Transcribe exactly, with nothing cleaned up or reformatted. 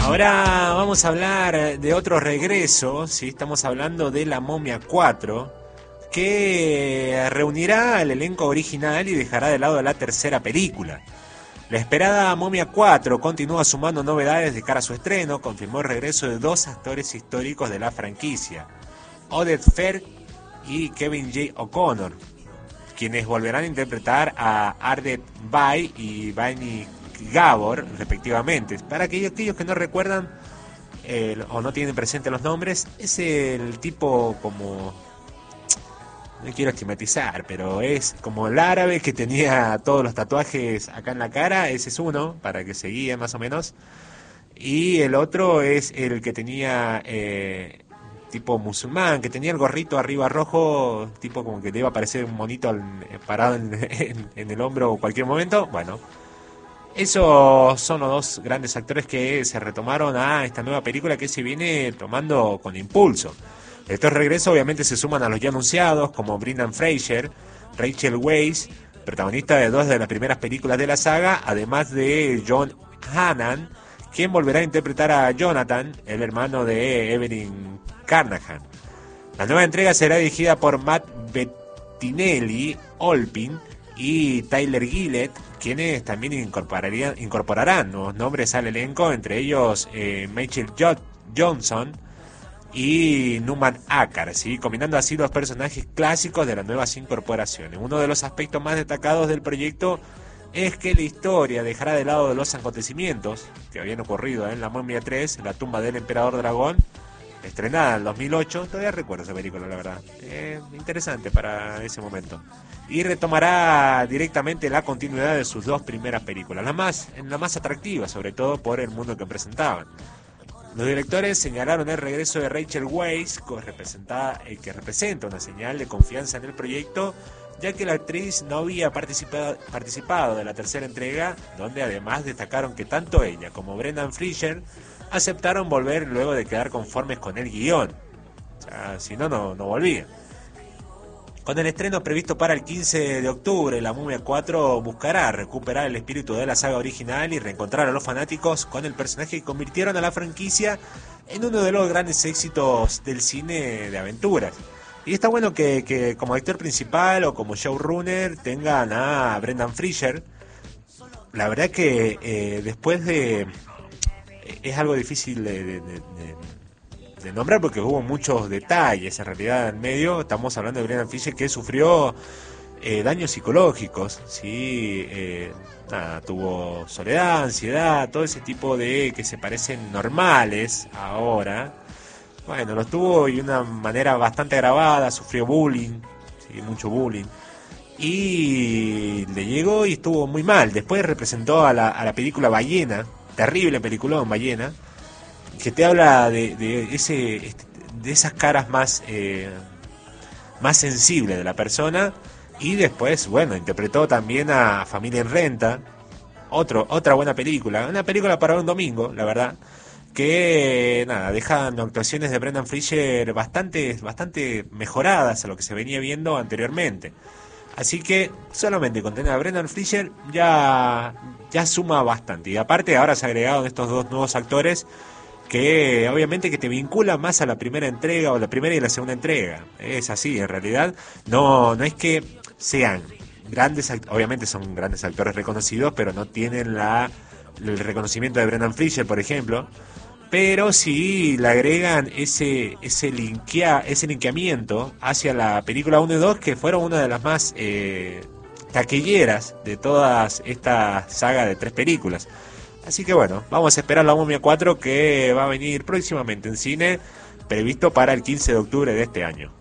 Ahora vamos a hablar de otro regreso, ¿sí? Estamos hablando de La Momia cuatro, que reunirá al elenco original y dejará de lado la tercera película. La esperada Momia cuatro continúa sumando novedades de cara a su estreno, confirmó el regreso de dos actores históricos de la franquicia, Oded Fehr y Kevin J. O'Connor, quienes volverán a interpretar a Ardet Bay y Bani Gabor, respectivamente. Para aquellos, aquellos que no recuerdan eh, o no tienen presente los nombres, es el tipo como... No quiero estigmatizar, pero es como el árabe que tenía todos los tatuajes acá en la cara. Ese es uno, para que se guíe más o menos. Y el otro es el que tenía eh, tipo musulmán, que tenía el gorrito arriba rojo, tipo como que le iba a aparecer un monito al, parado en, en, en el hombro en cualquier momento. Bueno, esos son los dos grandes actores que se retomaron a esta nueva película que se viene tomando con impulso. Estos regresos obviamente se suman a los ya anunciados, como Brendan Fraser, Rachel Weisz, protagonista de dos de las primeras películas de la saga, además de John Hannan, quien volverá a interpretar a Jonathan, el hermano de Evelyn Carnahan. La nueva entrega será dirigida por Matt Bettinelli, Olpin y Tyler Gillett, quienes también incorporarían, incorporarán nuevos nombres al elenco, entre ellos eh, Michael J- Johnson y Numan Akar, ¿sí? Combinando así los personajes clásicos de las nuevas incorporaciones. Uno de los aspectos más destacados del proyecto es que la historia dejará de lado de los acontecimientos que habían ocurrido en La Momia tres, La tumba del emperador dragón, estrenada en dos mil ocho. Todavía recuerdo esa película, la verdad. Eh, interesante para ese momento. Y retomará directamente la continuidad de sus dos primeras películas, la más, la más atractiva, sobre todo por el mundo que presentaban. Los directores señalaron el regreso de Rachel Weisz, que representa, eh, que representa una señal de confianza en el proyecto, ya que la actriz no había participado, participado de la tercera entrega, donde además destacaron que tanto ella como Brendan Fraser aceptaron volver luego de quedar conformes con el guión. O sea, si no, no, no volvían. Con el estreno previsto para el quince de octubre, La Momia cuatro buscará recuperar el espíritu de la saga original y reencontrar a los fanáticos con el personaje que convirtieron a la franquicia en uno de los grandes éxitos del cine de aventuras. Y está bueno que, que como actor principal o como showrunner tengan a Brendan Fraser. La verdad que eh, después de... Es algo difícil de... de, de, de de nombrar porque hubo muchos detalles en realidad en medio. Estamos hablando de Brendan Fraser, que sufrió eh, daños psicológicos, ¿sí? Eh, nada, tuvo soledad, ansiedad, todo ese tipo de que se parecen normales ahora. Bueno, los tuvo y de una manera bastante agravada, sufrió bullying, ¿sí? Mucho bullying. Y le llegó y estuvo muy mal. Después representó a la, a la película Ballena, terrible peliculón Ballena, que te habla de, de ese de esas caras más eh, más sensibles de la persona. Y después, bueno, interpretó también a Familia en Renta, otro otra buena película, una película para un domingo, la verdad, que nada, dejan actuaciones de Brendan Fraser bastante bastante mejoradas a lo que se venía viendo anteriormente. Así que solamente con tener a Brendan Fraser ya ya suma bastante. Y aparte ahora se ha agregado estos dos nuevos actores que obviamente que te vincula más a la primera entrega o la primera y la segunda entrega. Es así, en realidad. No, no es que sean grandes, obviamente son grandes actores reconocidos, pero no tienen la el reconocimiento de Brendan Fraser, por ejemplo. Pero sí le agregan ese ese linkea, ese linkeamiento hacia la película uno y dos, que fueron una de las más eh, taquilleras de todas esta saga de tres películas. Así que bueno, vamos a esperar La Momia cuatro, que va a venir próximamente en cine, previsto para el quince de octubre de este año.